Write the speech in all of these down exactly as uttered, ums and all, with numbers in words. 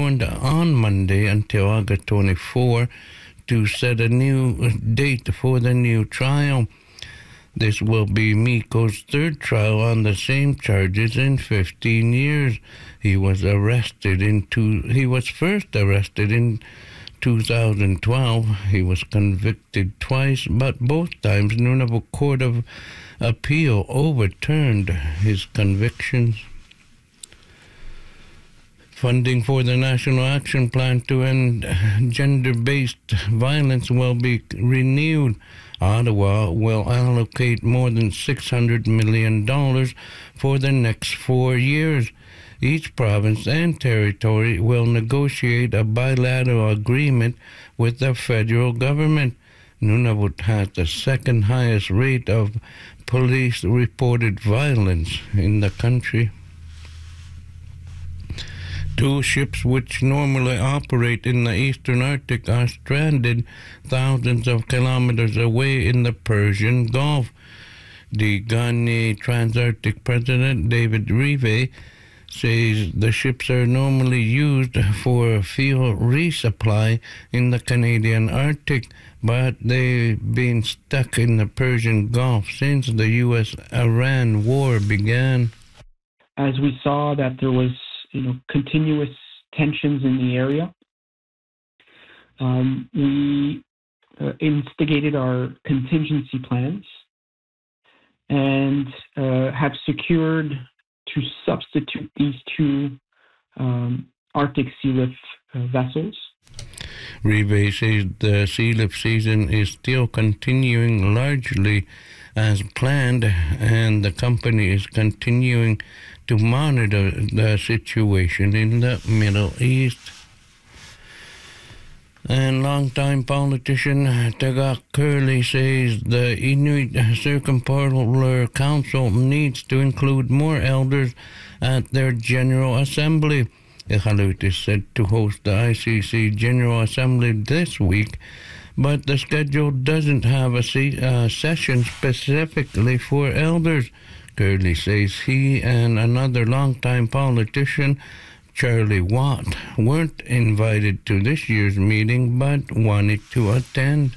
adjourned on Monday until August twenty-fourth to set a new date for the new trial. This will be Miko's third trial on the same charges in fifteen years. He was arrested in two, he was first arrested in two thousand twelve. He was convicted twice, but both times Nunavut Court of Appeal overturned his convictions. Funding for the National Action Plan to End Gender-Based Violence will be renewed. Ottawa will allocate more than six hundred million dollars for the next four years. Each province and territory will negotiate a bilateral agreement with the federal government. Nunavut has the second highest rate of police-reported violence in the country. Two ships which normally operate in the eastern Arctic are stranded thousands of kilometers away in the Persian Gulf. The Ghanaian Transarctic President, David Rive, says the ships are normally used for fuel resupply in the Canadian Arctic, but they've been stuck in the Persian Gulf since the U S Iran war began. As we saw that there was you know, continuous tensions in the area, Um, we uh, instigated our contingency plans and uh, have secured to substitute these two um, Arctic sea lift uh, vessels. Rive says the sea lift season is still continuing largely as planned, and the company is continuing to monitor the situation in the Middle East. And longtime politician Tagaq Curley says the Inuit Circumpolar Council needs to include more elders at their General Assembly. Iqaluit is said to host the I C C General Assembly this week, but the schedule doesn't have a se- uh, session specifically for elders. Curley says he and another longtime politician, Charlie Watt, weren't invited to this year's meeting but wanted to attend.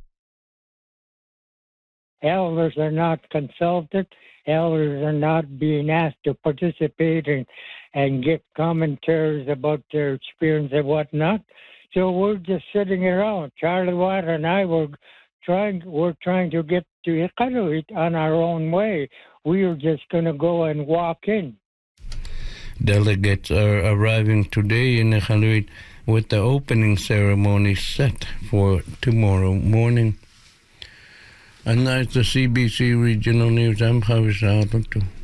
Elders are not consulted. Elders are not being asked to participate and, and give commentaries about their experience and whatnot. So we're just sitting around. Charlie Watt and I were trying, we're trying to get to Iqaluit on our own way. We are just going to go and walk in. Delegates are arriving today in Iqaluit with the opening ceremony set for tomorrow morning. And that's the C B C Regional News. I'm Javier Salvador.